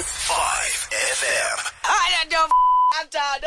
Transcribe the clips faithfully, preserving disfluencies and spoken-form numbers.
five F M. I don't I'm done.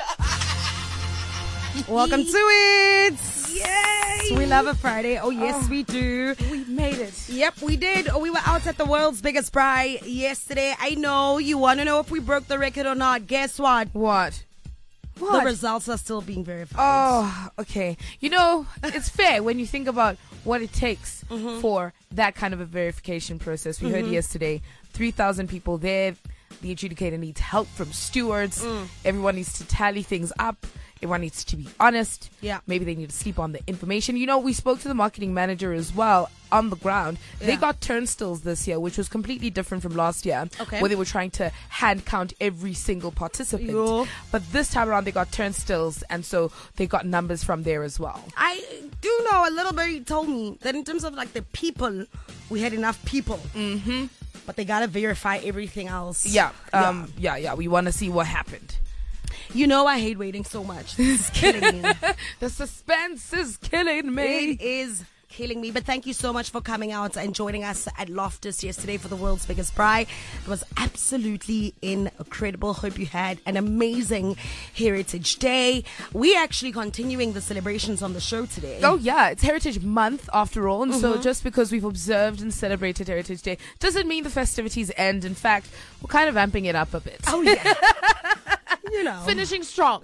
Welcome to it. Yay! We love a Friday. Oh, yes, Oh. we do. We made it. Yep, we did. Oh, we were out at the world's biggest braai yesterday. I know you want to know if we broke the record or not. Guess what? What? The What? results are still being verified. Oh, okay. You know, it's fair when you think about what it takes for that kind of a verification process. We heard yesterday, three thousand people there. The adjudicator needs help from stewards. Everyone needs to tally things up. Everyone needs to be honest. Yeah. Maybe they need to sleep on the information. You know, we spoke to the marketing manager as well on the ground. They Yeah. got turnstiles this year, which was completely different from last year, Okay. where they were trying to hand count every single participant. Yo. But this time around, they got turnstiles, and so they got numbers from there as well. I do know a little bit. He told me that in terms of like the people, we had enough people. Mm-hmm. But they got to verify everything else. Yeah, um, yeah, yeah. We want to see what happened. You know, I hate waiting so much. This is killing me. The suspense is killing me. It is killing me. But thank you so much for coming out and joining us at Loftus yesterday for the world's biggest braai. It was absolutely incredible. Hope you had an amazing Heritage Day. We're actually continuing the celebrations on the show today. Oh yeah, it's Heritage Month after all, and so just because we've observed and celebrated Heritage Day doesn't mean the festivities end. In fact, we're kind of amping it up a bit. Oh, yeah. You know. Finishing strong.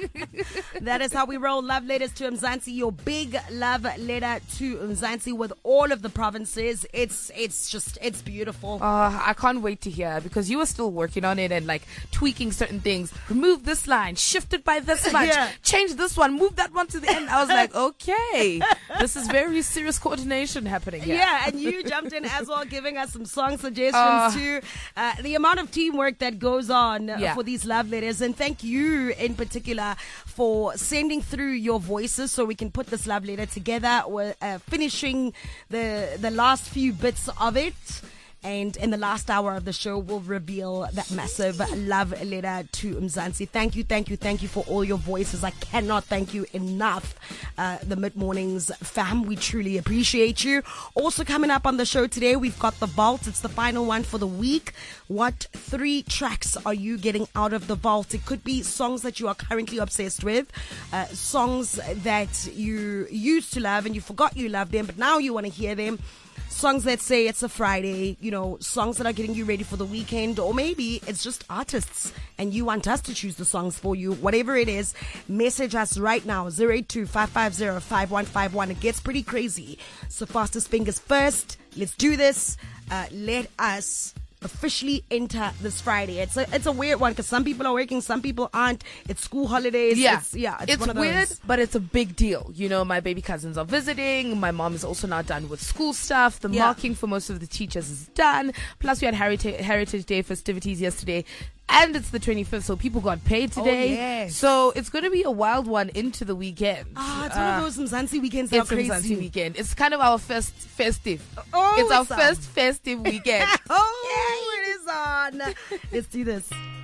That is how we roll. Love letters to Mzansi. Your big love letter to Mzansi with all of the provinces. It's it's just, it's beautiful. Uh, I can't wait to hear, because you were still working on it and like tweaking certain things. Remove this line, shift it by this much, Yeah. change this one, move that one to the end. I was like, okay, this is very serious coordination happening here. Yeah, and you jumped in as well, giving us some song suggestions Uh, too. Uh, the amount of teamwork that goes on uh, Yeah. for these love letters. And thank you in particular for sending through your voices so we can put this love letter together. We're uh, finishing the, the last few bits of it. And in the last hour of the show, we'll reveal that massive love letter to Mzansi. Thank you, thank you, thank you for all your voices. I cannot thank you enough. Uh, the Mid-Mornings fam, we truly appreciate you. Also coming up on the show today, we've got The Vault. It's the final one for the week. What three tracks are you getting out of The Vault? It could be songs that you are currently obsessed with, uh, songs that you used to love and you forgot you loved them, but now you want to hear them. Songs that say it's a Friday, you know, songs that are getting you ready for the weekend, or maybe it's just artists and you want us to choose the songs for you. Whatever it is, message us right now, zero eight two, five five zero, five one five one. It gets pretty crazy. So fastest fingers first. Let's do this. Uh, let us officially enter this Friday. It's a it's a weird one because some people are working, some people aren't. It's school holidays. Yeah, it's, yeah, it's, it's one of weird, those. but it's a big deal. You know, my baby cousins are visiting. My mom is also now done with school stuff. The Yeah. marking for most of the teachers is done. Plus, we had Heritage, Heritage Day festivities yesterday. And it's the twenty-fifth, so people got paid today. Oh, yes. So it's going to be a wild one into the weekend. Ah, it's Uh, one of those Mzansi weekends that It's are a crazy. Mzansi weekend. It's kind of our first festive. Oh, it's our it's on. first festive weekend. Oh, it is on. Let's do this.